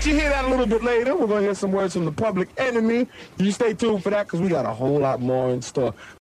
let you hear that a little bit later. We're going to hear some words from the Public Enemy. You stay tuned for that because we got a whole lot more in store.